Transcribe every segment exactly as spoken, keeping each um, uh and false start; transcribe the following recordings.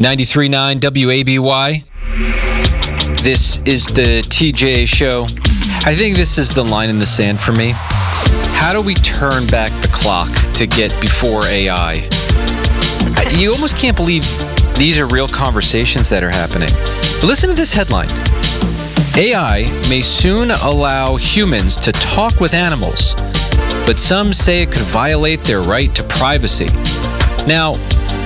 ninety-three point nine W A B Y. This is the T J Show. I think this is the line in the sand for me. How do we turn back the clock to get before A I? You almost can't believe these are real conversations that are happening. But listen to this headline. A I may soon allow humans to talk with animals, but some say it could violate their right to privacy. Now,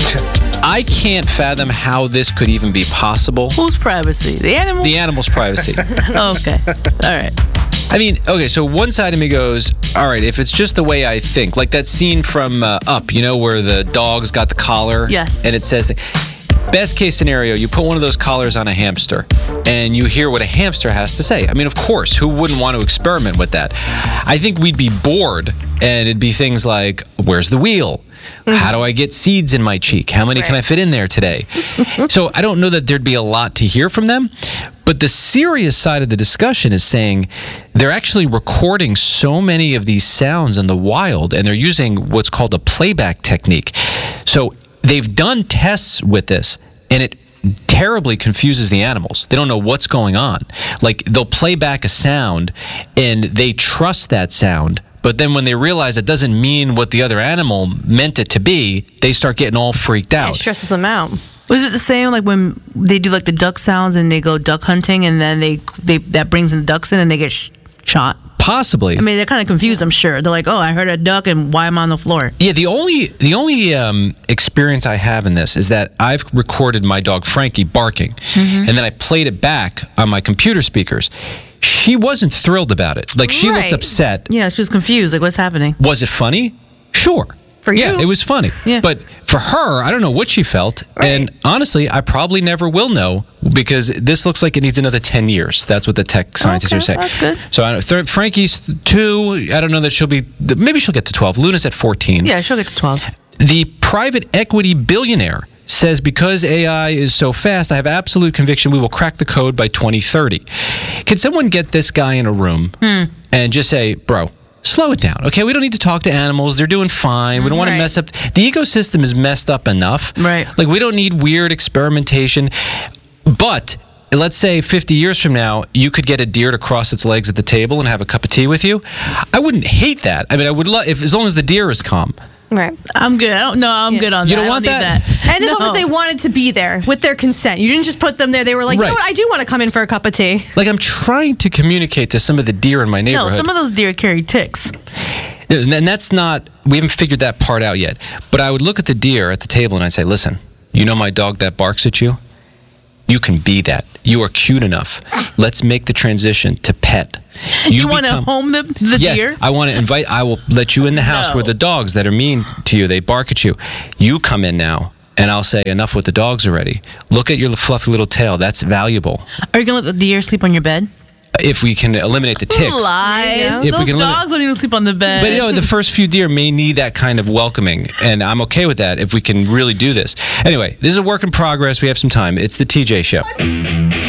I can't fathom how this could even be possible. Whose privacy? The animal? The animal's privacy. Okay. All right. I mean, okay, so one side of me goes, all right, if it's just the way I think, like that scene from uh, Up, you know, where the dog's got the collar. Yes. And it says, best case scenario, you put one of those collars on a hamster and you hear what a hamster has to say. I mean, of course, who wouldn't want to experiment with that? I think we'd be bored and it'd be things like, where's the wheel? How do I get seeds in my cheek? How many right. can I fit in there today? So I don't know that there'd be a lot to hear from them. But the serious side of the discussion is saying they're actually recording so many of these sounds in the wild, and they're using what's called a playback technique. So they've done tests with this, and it terribly confuses the animals. They don't know what's going on. Like, they'll play back a sound, and they trust that sound. But then when they realize it doesn't mean what the other animal meant it to be, they start getting all freaked out. It stresses them out. Was it the same like when they do like the duck sounds and they go duck hunting and then they, they that brings in the ducks in and they get sh- shot? Possibly. I mean, they're kind of confused, I'm sure. They're like, oh, I heard a duck and why am I on the floor? Yeah, the only the only um, experience I have in this is that I've recorded my dog Frankie barking, mm-hmm. and then I played it back on my computer speakers. She wasn't thrilled about it. Like, she right. looked upset. Yeah, she was confused. Like, what's happening? Was it funny? Sure. For you. Yeah, it was funny. Yeah. But for her, I don't know what she felt. Right. And honestly, I probably never will know because this looks like it needs another ten years. That's what the tech scientists okay, are saying. That's good. So I don't, th- Frankie's two. I don't know that she'll be, maybe she'll get to twelve. Luna's at fourteen. Yeah, she'll get to twelve. The private equity billionaire says because A I is so fast, I have absolute conviction we will crack the code by twenty thirty. Can someone get this guy in a room hmm. and just say, bro, slow it down. Okay, we don't need to talk to animals. They're doing fine. We don't want right. to mess up. The ecosystem is messed up enough. Right. Like, we don't need weird experimentation. But let's say fifty years from now, you could get a deer to cross its legs at the table and have a cup of tea with you. I wouldn't hate that. I mean, I would love if as long as the deer is calm. Right. I'm good. I don't, no, I'm Yeah. good on You that. don't I want need that? that? And as long as they wanted to be there with their consent. You didn't just put them there. They were like, Right. you know what? I do want to come in for a cup of tea. Like, I'm trying to communicate to some of the deer in my No, neighborhood. some of those deer carry ticks. And that's not, we haven't figured that part out yet. But I would look at the deer at the table and I'd say, listen, you know my dog that barks at you? You can be that. You are cute enough. Let's make the transition to pet. You, you want to become- home the, the yes, deer? I want to invite, I will let you in the house No. where the dogs that are mean to you, they bark at you. You come in now. And I'll say, enough with the dogs already. Look at your fluffy little tail. That's valuable. Are you going to let the deer sleep on your bed? If we can eliminate the ticks. Lies. Yeah. If we Those can limit- dogs don't even sleep on the bed. But, you know, the first few deer may need that kind of welcoming, and I'm okay with that if we can really do this. Anyway, this is a work in progress. We have some time. It's the T J Show.